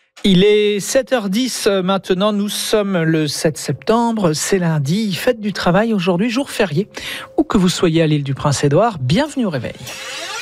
Il est 7h10 maintenant, nous sommes le 7 septembre, c'est lundi, fête du travail aujourd'hui, jour férié. Où que vous soyez à l'île du Prince-Édouard, bienvenue au réveil.